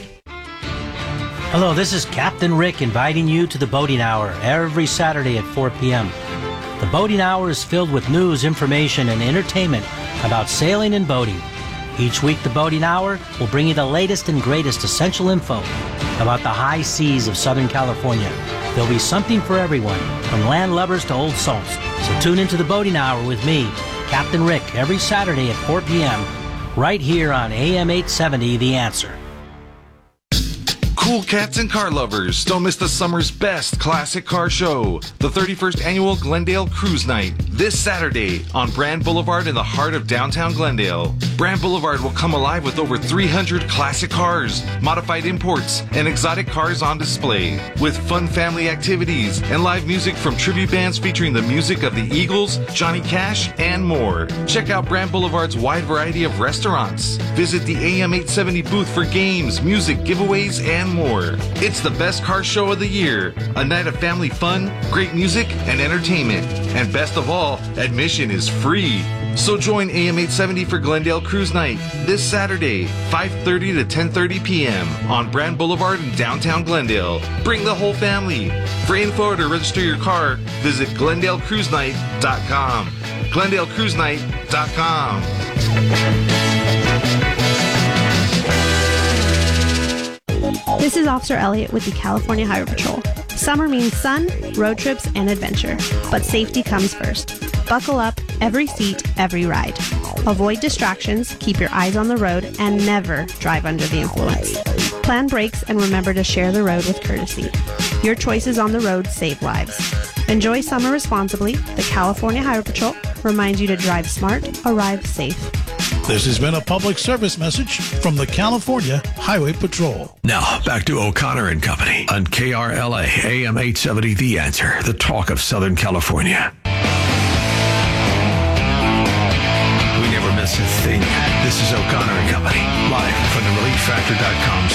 Hello, this is Captain Rick inviting you to the Boating Hour every Saturday at four p.m. The Boating Hour is filled with news, information, and entertainment about sailing and boating. Each week, the Boating Hour will bring you the latest and greatest essential info about the high seas of Southern California. There'll be something for everyone, from land lovers to old salts. So tune into the Boating Hour with me, Captain Rick, every Saturday at four p.m. right here on A M eight seventy, The Answer. Cool cats and car lovers, don't miss the summer's best classic car show, the thirty-first Annual Glendale Cruise Night, this Saturday on Brand Boulevard in the heart of downtown Glendale. Brand Boulevard will come alive with over three hundred classic cars, modified imports, and exotic cars on display, with fun family activities and live music from tribute bands featuring the music of the Eagles, Johnny Cash, and more. Check out Brand Boulevard's wide variety of restaurants. Visit the A M eight seventy booth for games, music, giveaways, and more. More. It's the best car show of the year. A night of family fun, great music, and entertainment. And best of all, admission is free. So join A M eight seventy for Glendale Cruise Night this Saturday, five thirty to ten thirty p.m. on Brand Boulevard in downtown Glendale. Bring the whole family. For info or to register your car, visit glendale cruise night dot com. glendale cruise night dot com. This is Officer Elliott with the California Highway Patrol. Summer means sun, road trips, and adventure. But safety comes first. Buckle up, every seat, every ride. Avoid distractions, keep your eyes on the road, and never drive under the influence. Plan brakes and remember to share the road with courtesy. Your choices on the road save lives. Enjoy summer responsibly. The California Highway Patrol reminds you to drive smart, arrive safe. This has been a public service message from the California Highway Patrol. Now, back to O'Connor and Company on K R L A, A M eight seventy, The Answer, the talk of Southern California. We never miss a thing. This is O'Connor and Company, live from the relief factor dot com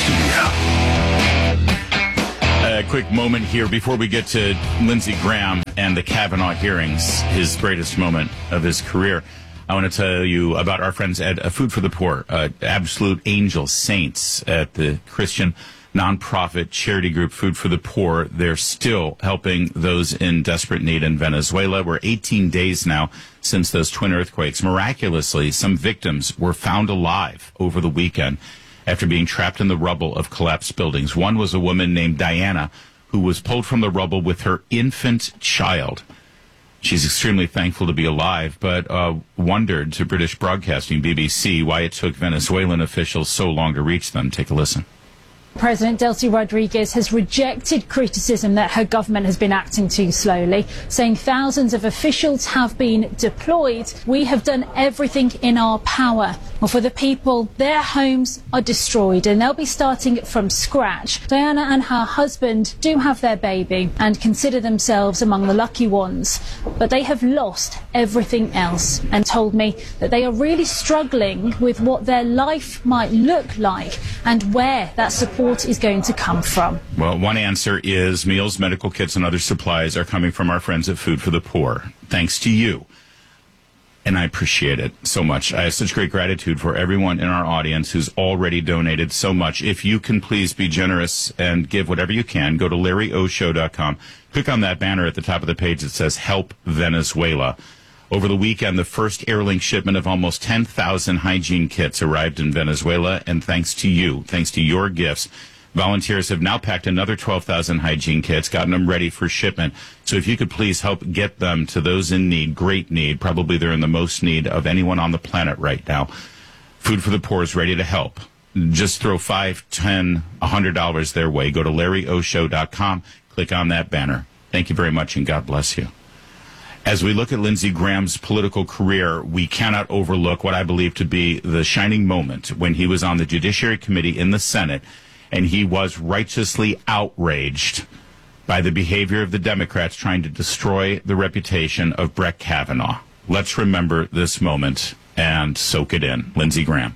studio. A quick moment here before we get to Lindsey Graham and the Kavanaugh hearings, his greatest moment of his career. I want to tell you about our friends at uh, Food for the Poor, uh, absolute angel saints at the Christian nonprofit charity group Food for the Poor. They're still helping those in desperate need in Venezuela. We're eighteen days now since those twin earthquakes. Miraculously, some victims were found alive over the weekend after being trapped in the rubble of collapsed buildings. One was a woman named Diana, who was pulled from the rubble with her infant child. She's extremely thankful to be alive, but uh, wondered to British Broadcasting, B B C, why it took Venezuelan officials so long to reach them. Take a listen. President Delcy Rodriguez has rejected criticism that her government has been acting too slowly, saying thousands of officials have been deployed. We have done everything in our power. Well, for the people, their homes are destroyed and they'll be starting from scratch. Diana and her husband do have their baby and consider themselves among the lucky ones, but they have lost everything else and told me that they are really struggling with what their life might look like and where that support is going to come from. Well, one answer is meals, medical kits, and other supplies are coming from our friends at Food for the Poor. Thanks to you. And I appreciate it so much. I have such great gratitude for everyone in our audience who's already donated so much. If you can please be generous and give whatever you can, go to Larry O Show dot com. Click on that banner at the top of the page that says Help Venezuela. Over the weekend, the first Airlink shipment of almost ten thousand hygiene kits arrived in Venezuela, and thanks to you, thanks to your gifts, volunteers have now packed another twelve thousand hygiene kits, gotten them ready for shipment. So if you could please help get them to those in need, great need, probably they're in the most need of anyone on the planet right now. Food for the Poor is ready to help. Just throw five, ten, a hundred dollars their way. Go to Larry O Show dot com, click on that banner. Thank you very much, and God bless you. As we look at Lindsey Graham's political career, we cannot overlook what I believe to be the shining moment when he was on the Judiciary Committee in the Senate, and he was righteously outraged by the behavior of the Democrats trying to destroy the reputation of Brett Kavanaugh. Let's remember this moment and soak it in. Lindsey Graham.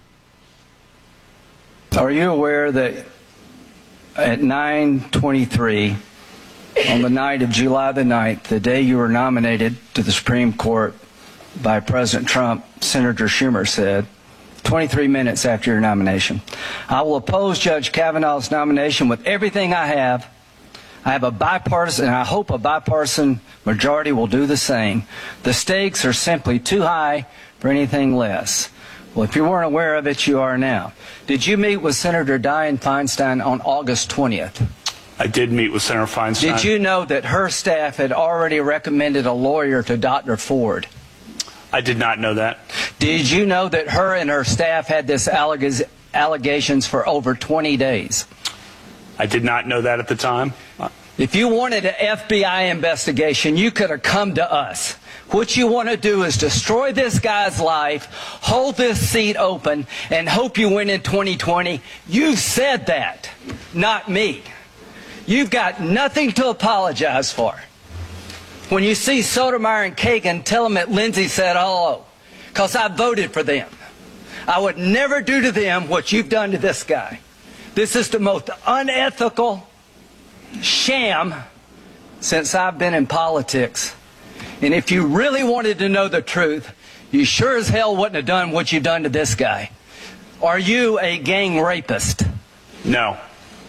Are you aware that at nine twenty-three on the night of July the ninth, the day you were nominated to the Supreme Court by President Trump, Senator Schumer said, twenty-three minutes after your nomination, I will oppose Judge Kavanaugh's nomination with everything I have. I have a bipartisan, and I hope a bipartisan majority will do the same. The stakes are simply too high for anything less. Well, if you weren't aware of it, you are now. Did you meet with Senator Dianne Feinstein on August twentieth? I did meet with Senator Feinstein. Did you know that her staff had already recommended a lawyer to Doctor Ford? I did not know that. Did you know that her and her staff had this alleg- allegations for over twenty days? I did not know that at the time. If you wanted an F B I investigation, you could have come to us. What you want to do is destroy this guy's life, hold this seat open, and hope you win in twenty twenty. You said that, not me. You've got nothing to apologize for. When you see Sotomayor and Kagan, tell them that Lindsey said hello, because I voted for them. I would never do to them what you've done to this guy. This is the most unethical sham since I've been in politics. And if you really wanted to know the truth, you sure as hell wouldn't have done what you've done to this guy. Are you a gang rapist? No.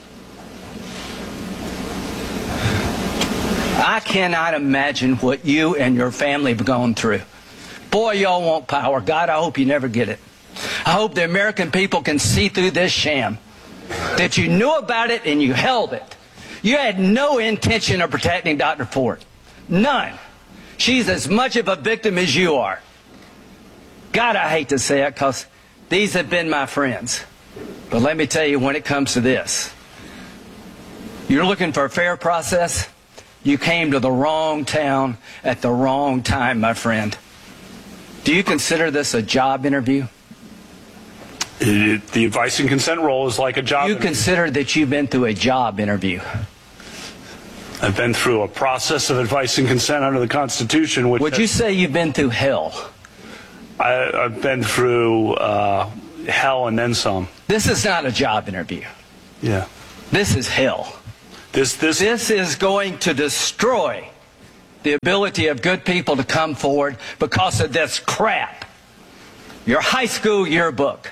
I cannot imagine what you and your family have gone through. Boy, y'all want power. God, I hope you never get it. I hope the American people can see through this sham. That you knew about it and you held it. You had no intention of protecting Doctor Ford. None. She's as much of a victim as you are. God, I hate to say it because these have been my friends. But let me tell you, when it comes to this, You're looking for a fair process? You came to the wrong town at the wrong time, my friend. Do you consider this a job interview? It, the advice and consent role is like a job You interview. consider that you've been through a job interview. I've been through a process of advice and consent under the Constitution. Which Would you say you've been through hell? I, I've been through uh, hell and then some. This is not a job interview. Yeah. This is hell. This, this, this is going to destroy the ability of good people to come forward because of this crap. Your high school yearbook.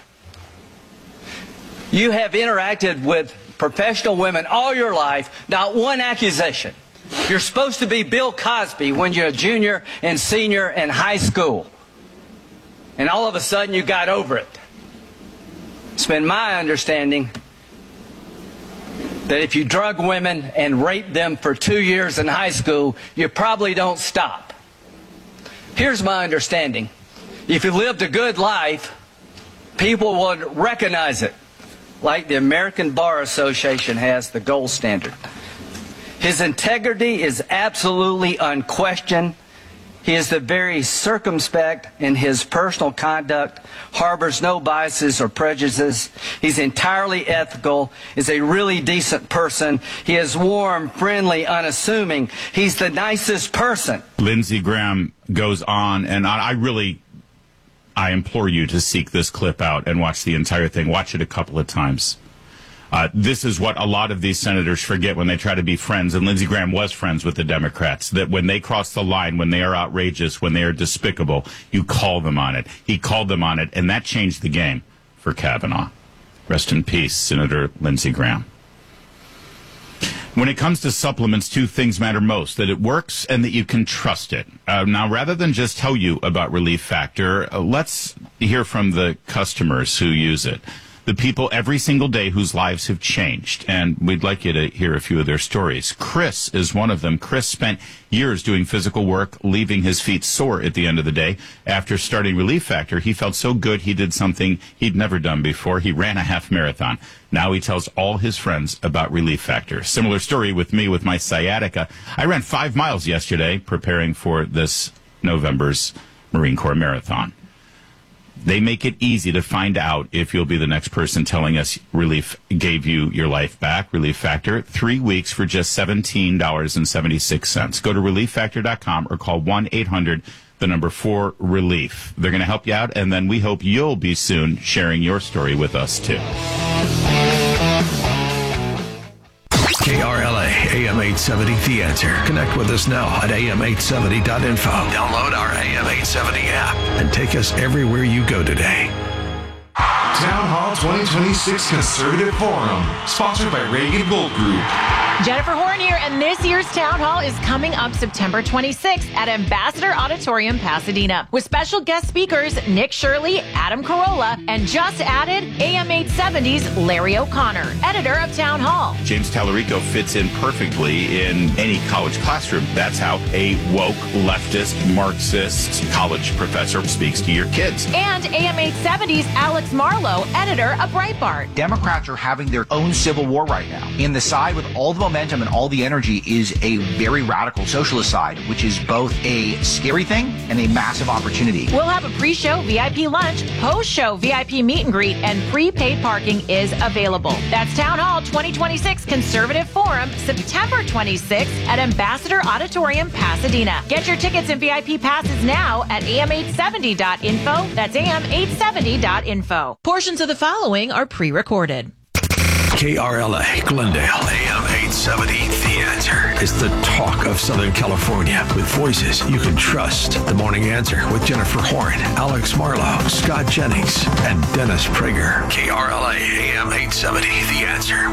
You have interacted with professional women all your life, not one accusation. You're supposed to be Bill Cosby when you're a junior and senior in high school. And all of a sudden you got over it. It's been my understanding that if you drug women and rape them for two years in high school, you probably don't stop. Here's my understanding. If you lived a good life, people would recognize it, like the American Bar Association has the gold standard. His integrity is absolutely unquestioned. He is the very circumspect in his personal conduct, harbors no biases or prejudices. He's entirely ethical, is a really decent person. He is warm, friendly, unassuming. He's the nicest person. Lindsey Graham goes on, and I, I really, I implore you to seek this clip out and watch the entire thing. Watch it a couple of times. Uh, this is what a lot of these senators forget when they try to be friends, and Lindsey Graham was friends with the Democrats, that when they cross the line, when they are outrageous, when they are despicable, you call them on it. He called them on it, and that changed the game for Kavanaugh. Rest in peace, Senator Lindsey Graham. When it comes to supplements, two things matter most, that it works and that you can trust it. Uh, now, rather than just tell you about Relief Factor, uh, let's hear from the customers who use it. The people every single day whose lives have changed, and we'd like you to hear a few of their stories. Chris is one of them. Chris spent years doing physical work, leaving his feet sore at the end of the day. After starting Relief Factor, he felt so good he did something he'd never done before. He ran a half marathon. Now he tells all his friends about Relief Factor. Similar story with me with my sciatica. I ran five miles yesterday preparing for this November's Marine Corps Marathon. They make it easy to find out if you'll be the next person telling us Relief gave you your life back. Relief Factor, three weeks for just seventeen dollars and seventy-six cents. Go to relief factor dot com or call one eight hundred, the number four, relief. They're going to help you out, and then we hope you'll be soon sharing your story with us, too. K R L A, A M eight seventy, The Answer. Connect with us now at A M eight seventy dot info. Download our A M eight seventy app and take us everywhere you go today. Town Hall twenty twenty-six Conservative Forum, sponsored by Reagan Gold Group. Jennifer Horn here, and this year's Town Hall is coming up September twenty-sixth at Ambassador Auditorium, Pasadena, with special guest speakers Nick Shirley, Adam Carolla, and just added A M eight seventy's Larry O'Connor, editor of Town Hall. James Tallarico fits in perfectly in any college classroom. That's how a woke, leftist, Marxist college professor speaks to your kids. And A M eight seventy's Alex Marlowe, editor of Breitbart. Democrats are having their own civil war right now. In the side with all the momentum and all the energy is a very radical socialist side, which is both a scary thing and a massive opportunity. We'll have a pre-show V I P lunch, post-show V I P meet and greet, and prepaid parking is available. That's Town Hall twenty twenty-six Conservative Forum, September twenty-sixth at Ambassador Auditorium, Pasadena. Get your tickets and V I P passes now at A M eight seventy dot info. That's A M eight seventy dot info. Portions of the following are pre-recorded. K R L A, Glendale, A M eight seventy, The Answer is the talk of Southern California with voices you can trust. The Morning Answer with Jennifer Horn, Alex Marlowe, Scott Jennings, and Dennis Prager. K R L A, A M eight seventy, The Answer.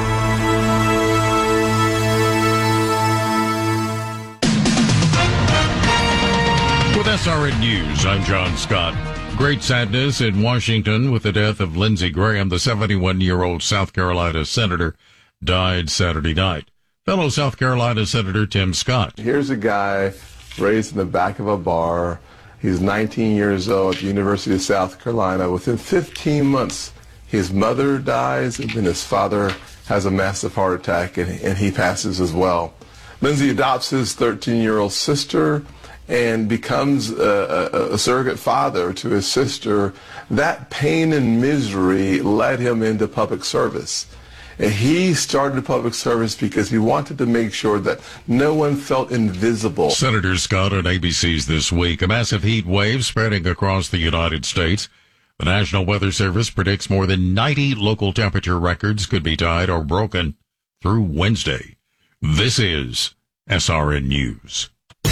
With S R N News, I'm John Scott. Great sadness in Washington with the death of Lindsey Graham, the seventy-one-year-old South Carolina senator, died Saturday night. Fellow South Carolina Senator Tim Scott. Here's a guy raised in the back of a bar. He's nineteen years old at the University of South Carolina. Within fifteen months, his mother dies, and then his father has a massive heart attack, and, and he passes as well. Lindsay adopts his thirteen-year-old sister and becomes a, a, a surrogate father to his sister. That pain and misery led him into public service. And he started public service because he wanted to make sure that no one felt invisible. Senator Scott on A B C's This Week. A massive heat wave spreading across the United States. The National Weather Service predicts more than ninety local temperature records could be tied or broken through Wednesday. This is S R N News.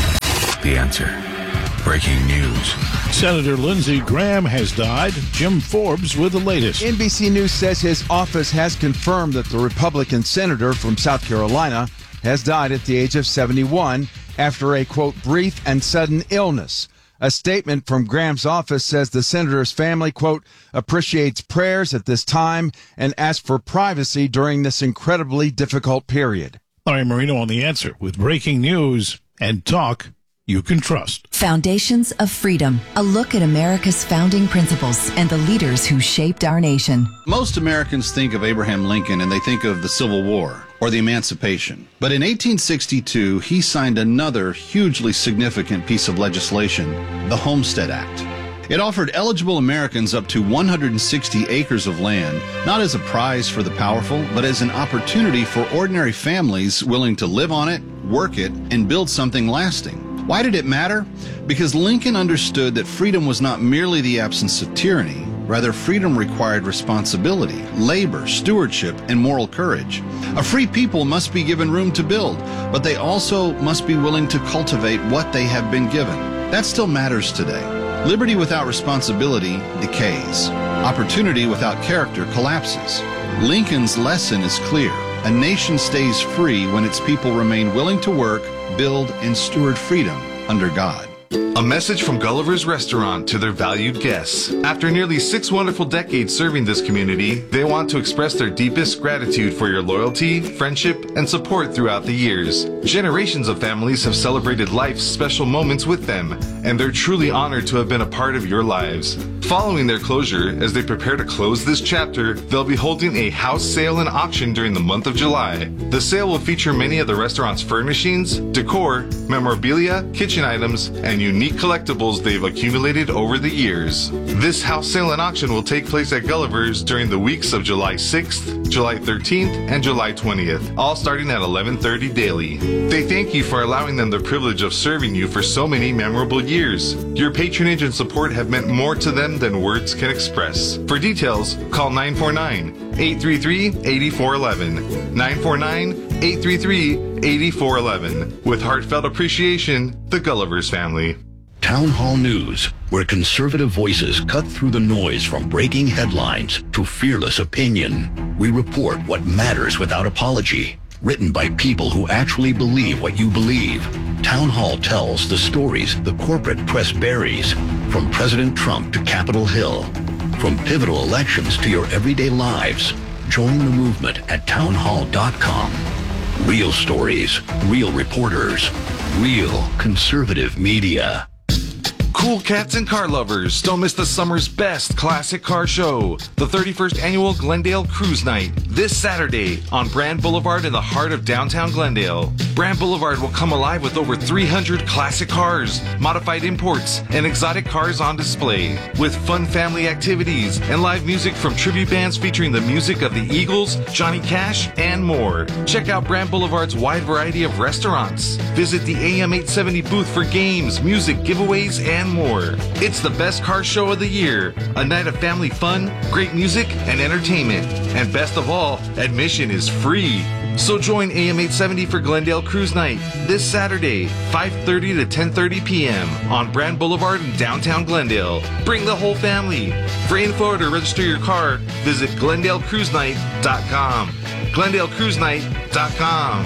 The Answer. Breaking news. Senator Lindsey Graham has died. Jim Forbes with the latest. N B C News says his office has confirmed that the Republican senator from South Carolina has died at the age of seventy-one after a, quote, brief and sudden illness. A statement from Graham's office says the senator's family, quote, appreciates prayers at this time and asks for privacy during this incredibly difficult period. Larry Marino on The Answer with breaking news and talk you can trust. Foundations of Freedom, a look at America's founding principles and the leaders who shaped our nation. Most Americans think of Abraham Lincoln and they think of the Civil War or the Emancipation. But in eighteen sixty-two, he signed another hugely significant piece of legislation, the Homestead Act. It offered eligible Americans up to one hundred sixty acres of land, not as a prize for the powerful, but as an opportunity for ordinary families willing to live on it, work it, and build something lasting. Why did it matter? Because Lincoln understood that freedom was not merely the absence of tyranny. Rather, freedom required responsibility, labor, stewardship, and moral courage. A free people must be given room to build, but they also must be willing to cultivate what they have been given. That still matters today. Liberty without responsibility decays. Opportunity without character collapses. Lincoln's lesson is clear. A nation stays free when its people remain willing to work, build, and steward freedom under God. A message from Gulliver's Restaurant to their valued guests. After nearly six wonderful decades serving this community, they want to express their deepest gratitude for your loyalty, friendship, and support throughout the years. Generations of families have celebrated life's special moments with them, and they're truly honored to have been a part of your lives. Following their closure, as they prepare to close this chapter, they'll be holding a house sale and auction during the month of July. The sale will feature many of the restaurant's furnishings, decor, memorabilia, kitchen items, and unique collectibles they've accumulated over the years. This house sale and auction will take place at Gulliver's during the weeks of July sixth, July thirteenth, and July twentieth, all starting at eleven thirty daily. They thank you for allowing them the privilege of serving you for so many memorable years. Your patronage and support have meant more to them than words can express. For details, call nine four nine, eight three three, eight four one one, nine four nine, eight three three, eight four one one. With heartfelt appreciation, the Gulliver's family. Town Hall News, where conservative voices cut through the noise from breaking headlines to fearless opinion. We report what matters without apology. Written by people who actually believe what you believe. Town Hall tells the stories the corporate press buries, from President Trump to Capitol Hill. From pivotal elections to your everyday lives. Join the movement at town hall dot com. Real stories, real reporters, real conservative media. Cool cats and car lovers, don't miss the summer's best classic car show, the thirty-first Annual Glendale Cruise Night, this Saturday on Brand Boulevard in the heart of downtown Glendale. Brand Boulevard will come alive with over three hundred classic cars, modified imports, and exotic cars on display, with fun family activities and live music from tribute bands featuring the music of the Eagles, Johnny Cash, and more. Check out Brand Boulevard's wide variety of restaurants. Visit the A M eight seventy booth for games, music, giveaways, and more. It's the best car show of the year. A night of family fun, great music, and entertainment. And best of all, admission is free. So join A M eight seventy for Glendale Cruise Night this Saturday, five thirty to ten thirty p.m. on Brand Boulevard in downtown Glendale. Bring the whole family. For info or to register your car, visit glendale cruise night dot com. glendale cruise night dot com.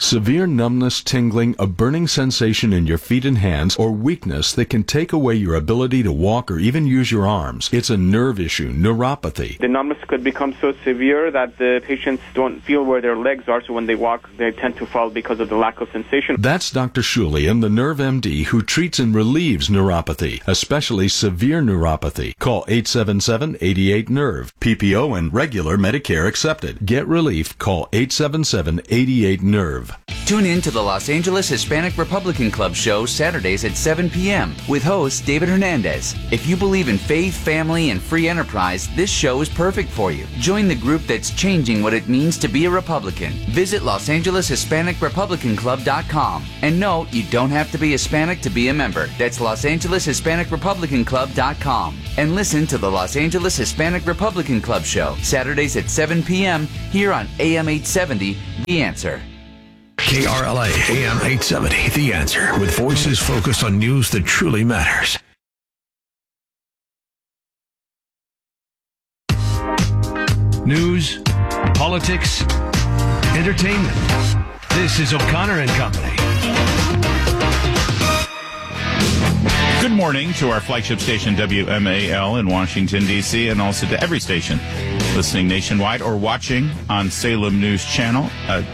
Severe numbness, tingling, a burning sensation in your feet and hands, or weakness that can take away your ability to walk or even use your arms. It's a nerve issue, neuropathy. The numbness could become so severe that the patients don't feel where their legs are, so when they walk, they tend to fall because of the lack of sensation. That's Doctor Shulian, the Nerve M D, who treats and relieves neuropathy, especially severe neuropathy. Call eight seven seven, eight eight, nerve. P P O and regular Medicare accepted. Get relief. Call eight seven seven, eight eight, nerve. Tune in to the Los Angeles Hispanic Republican Club show Saturdays at seven p.m. with host David Hernandez. If you believe in faith, family, and free enterprise, this show is perfect for you. Join the group that's changing what it means to be a Republican. Visit Los Angeles Hispanic Republican Club dot com. And no, you don't have to be Hispanic to be a member. That's Los Angeles Hispanic Republican Club dot com. And listen to the Los Angeles Hispanic Republican Club show Saturdays at seven p.m. here on A M eight seventy, The Answer. K R L A A M eight seventy, The Answer, with voices focused on news that truly matters. News, politics, entertainment. This is O'Connor and Company. Good morning to our flagship station W M A L in Washington, D C, and also to every station listening nationwide or watching on Salem News Channel. Uh,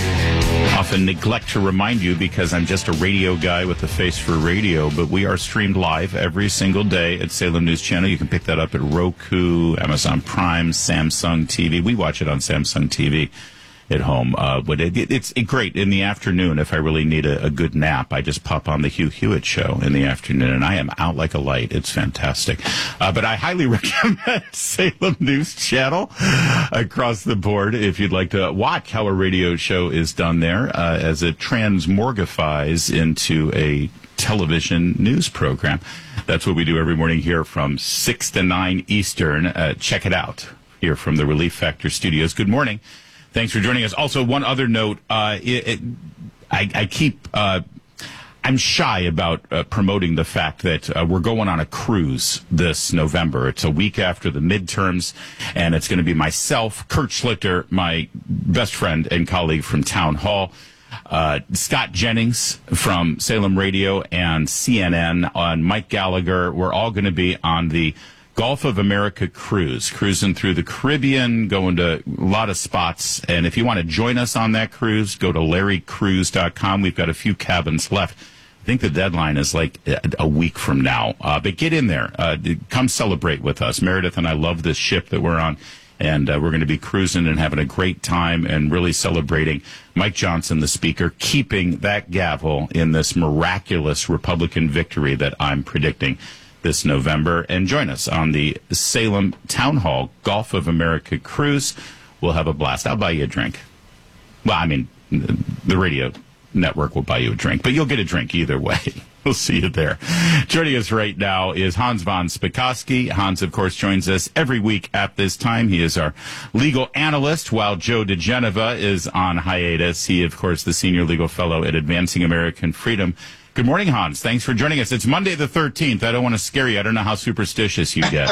often neglect to remind you because I'm just a radio guy with a face for radio, but we are streamed live every single day at Salem News Channel. You can pick that up at Roku, Amazon Prime, Samsung T V. We watch it on Samsung T V at home. Uh, but it, it, it's great in the afternoon. If I really need a, a good nap, I just pop on the Hugh Hewitt show in the afternoon, and I am out like a light. It's fantastic. Uh, but I highly recommend Salem News Channel across the board if you'd like to watch how a radio show is done there uh, as it transmorgifies into a television news program. That's what we do every morning here from six to nine Eastern. Uh, check it out here from the Relief Factor Studios. Good morning. Thanks for joining us. Also, one other note, uh, it, it, I, I keep, uh, I'm shy about uh, promoting the fact that uh, we're going on a cruise this November. It's a week after the midterms, and it's going to be myself, Kurt Schlichter, my best friend and colleague from Town Hall, uh, Scott Jennings from Salem Radio and C N N, and Mike Gallagher. We're all going to be on the Gulf of America cruise, cruising through the Caribbean, going to a lot of spots. And if you want to join us on that cruise, go to larry cruise dot com. We've got a few cabins left. I think the deadline is like a week from now. Uh, but get in there. Uh, come celebrate with us. Meredith and I love this ship that we're on. And uh, we're going to be cruising and having a great time and really celebrating Mike Johnson, the speaker, keeping that gavel in this miraculous Republican victory that I'm predicting this November. And join us on the Salem Town Hall Gulf of America cruise. We'll have a blast. I'll buy you a drink. Well, I mean, the radio network will buy you a drink, but you'll get a drink either way. We'll see you there. Joining us right now is Hans von Spakovsky. Hans, of course, joins us every week at this time. He is our legal analyst, while Joe DeGeneva is on hiatus. He, of course, the senior legal fellow at Advancing American Freedom. Good morning, Hans. Thanks for joining us. It's Monday the thirteenth. I don't want to scare you. I don't know how superstitious you get.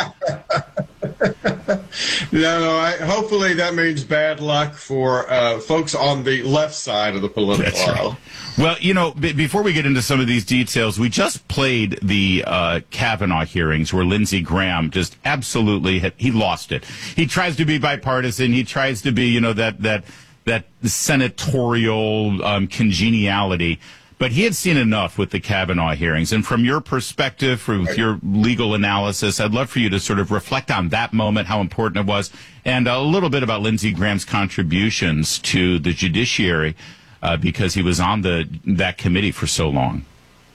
No, no. I, hopefully that means bad luck for uh, folks on the left side of the political That's aisle. Right. Well, you know, b- before we get into some of these details, we just played the uh, Kavanaugh hearings where Lindsey Graham just absolutely had, he lost it. He tries to be bipartisan. He tries to be, you know, that that that senatorial um, congeniality. But he had seen enough with the Kavanaugh hearings. And from your perspective, from your legal analysis, I'd love for you to sort of reflect on that moment, how important it was, and a little bit about Lindsey Graham's contributions to the judiciary, uh, because he was on the that committee for so long.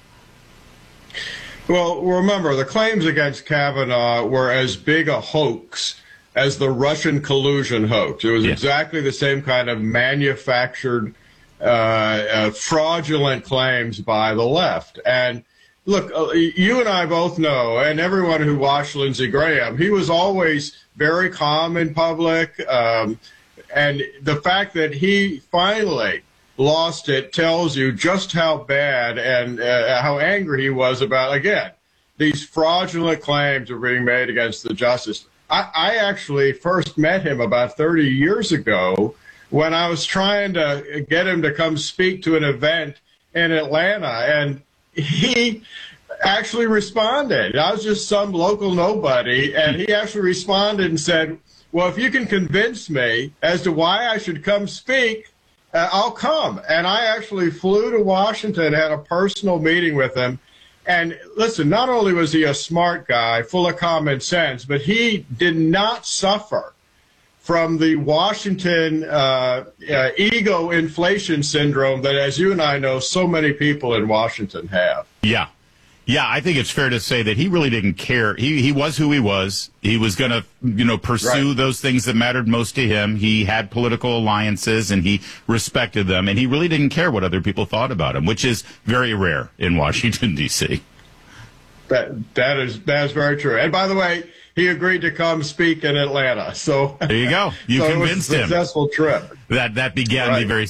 Well, remember, the claims against Kavanaugh were as big a hoax as the Russian collusion hoax. It was yeah. exactly the same kind of manufactured Uh, uh, fraudulent claims by the left. And look, uh, you and I both know, and everyone who watched Lindsey Graham, he was always very calm in public. Um, and the fact that he finally lost it tells you just how bad and uh, how angry he was about, again, these fraudulent claims are being made against the justice. I, I actually first met him about thirty years ago when I was trying to get him to come speak to an event in Atlanta, and he actually responded. I was just some local nobody, and he actually responded and said, well, if you can convince me as to why I should come speak, uh, I'll come. And I actually flew to Washington, had a personal meeting with him. And listen, not only was he a smart guy, full of common sense, but he did not suffer from the Washington uh, uh, ego inflation syndrome that, as you and I know, so many people in Washington have. Yeah. Yeah, I think it's fair to say that he really didn't care. He he was who he was. He was going to, you know, pursue right. those things that mattered most to him. He had political alliances, and he respected them, and he really didn't care what other people thought about him, which is very rare in Washington, D C That that is that is very true. And by the way, he agreed to come speak in Atlanta. So there you go. You so convinced it was a him. Successful trip. That that began right. the very